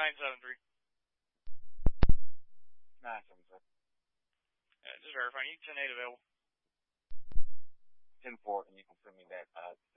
973. 973. Just verifying. You 10-8 available. 10-4, and you can send me that